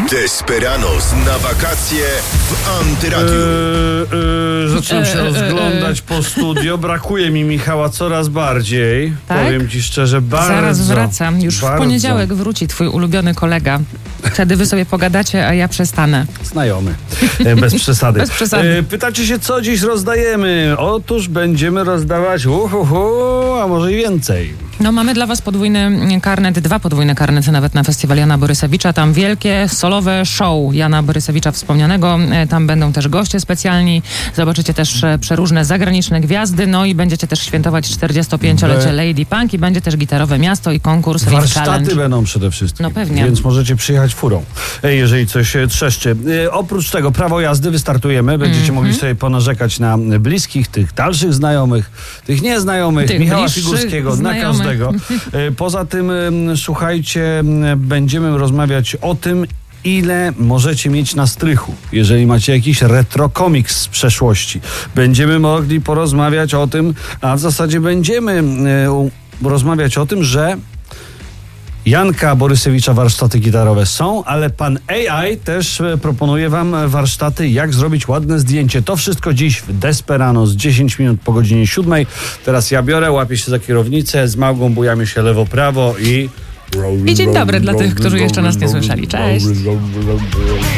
Desperados na wakacje w Antyradiu. Zacząłem się rozglądać po studio. Brakuje mi Michała coraz bardziej. Tak? Powiem ci szczerze, bardzo. Zaraz wracam. Już w poniedziałek wróci twój ulubiony kolega. Wtedy wy sobie pogadacie, a ja przestanę. Znajomy. Bez przesady. Bez przesady. Pytacie się, co dziś rozdajemy? Otóż będziemy rozdawać a może i więcej. No, mamy dla was podwójny karnet, 2 podwójne karnety nawet na festiwal Jana Borysewicza. Tam wielkie, solowe show Jana Borysewicza wspomnianego. Tam będą też goście specjalni. Zobaczycie też przeróżne zagraniczne gwiazdy. No i będziecie też świętować 45-lecie Lady Punk i będzie też gitarowe miasto i konkurs Riff Challenge. Warsztaty będą przede wszystkim. No pewnie. Więc możecie przyjechać furą, jeżeli coś trzeszczy. Oprócz tego prawo jazdy wystartujemy. Będziecie mogli sobie ponarzekać na bliskich, tych dalszych znajomych, tych nieznajomych, tych Michała Figurskiego, na każdego. Poza tym, słuchajcie, będziemy rozmawiać o tym, ile możecie mieć na strychu, jeżeli macie jakiś retro komiks z przeszłości. Będziemy mogli porozmawiać o tym, a w zasadzie będziemy rozmawiać o tym, że Janka Borysewicza warsztaty gitarowe są, ale pan AI też proponuje wam warsztaty, jak zrobić ładne zdjęcie. To wszystko dziś w Desperados, 10 minut po godzinie 7. Teraz ja biorę, łapię się za kierownicę, z Małgą bujamy się lewo-prawo i... I dzień dobry dla tych, którzy jeszcze nas nie słyszeli. Cześć!